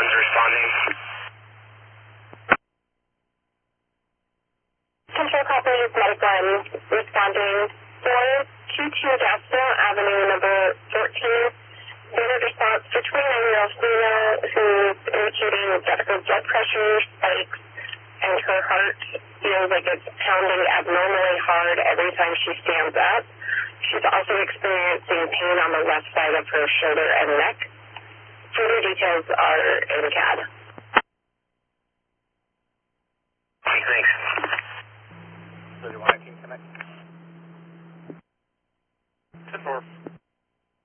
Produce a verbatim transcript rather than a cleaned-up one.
one's responding. Control Cooperative Medic one responding four two two Gaston Avenue, number fourteen. Unit response for twenty-nine-year-old female who's indicating that her blood pressure spikes and her heart feels like it's pounding abnormally hard every time she stands up. She's also experiencing pain on the left side of her shoulder and neck. Further details are in C A D. Okay, thanks. thirty-one, I can connect. ten four.